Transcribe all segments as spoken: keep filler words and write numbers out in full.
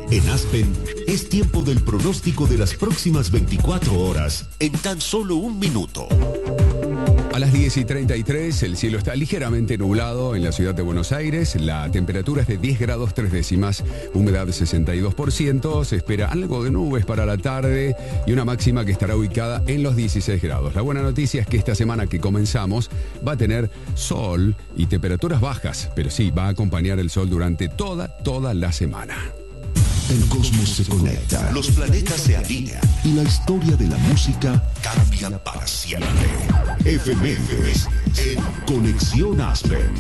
En Aspen, es tiempo del pronóstico de las próximas veinticuatro horas en tan solo un minuto. A las diez y treinta y tres, el cielo está ligeramente nublado en la ciudad de Buenos Aires. La temperatura es de diez grados tres décimas, humedad de sesenta y dos por ciento. Se espera algo de nubes para la tarde y una máxima que estará ubicada en los dieciséis grados. La buena noticia es que esta semana que comenzamos va a tener sol y temperaturas bajas, pero sí, va a acompañar el sol durante toda, toda la semana. El cosmos se conecta, los planetas se alinean y la historia de la música cambia para siempre. Efemérides en Conexión Aspen.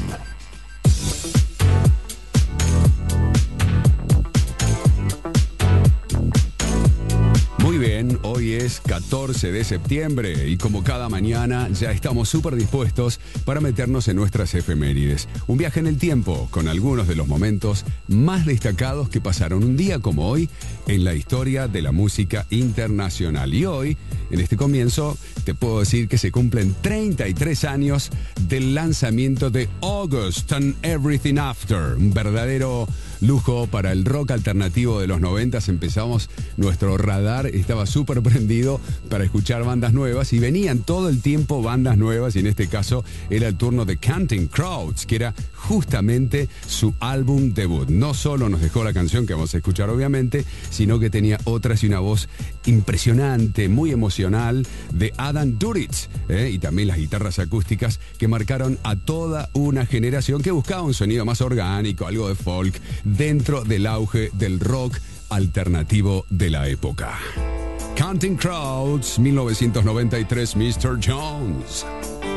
Muy bien, hoy es catorce de septiembre y como cada mañana ya estamos súper dispuestos para meternos en nuestras efemérides. Un viaje en el tiempo con algunos de los momentos más destacados que pasaron un día como hoy en la historia de la música internacional. Y hoy, en este comienzo, te puedo decir que se cumplen treinta y tres años del lanzamiento de August and Everything After, un verdadero lujo para el rock alternativo de los noventas. Empezamos nuestro radar, estaba súper prendido para escuchar bandas nuevas y venían todo el tiempo bandas nuevas y en este caso era el turno de Counting Crows, que era justamente su álbum debut. No solo nos dejó la canción que vamos a escuchar obviamente, sino que tenía otras y una voz impresionante, muy emocional de Adam Duritz, ¿eh? Y también las guitarras acústicas que marcaron a toda una generación que buscaba un sonido más orgánico, algo de folk, dentro del auge del rock alternativo de la época. Counting Crows, mil novecientos noventa y tres, mister Jones.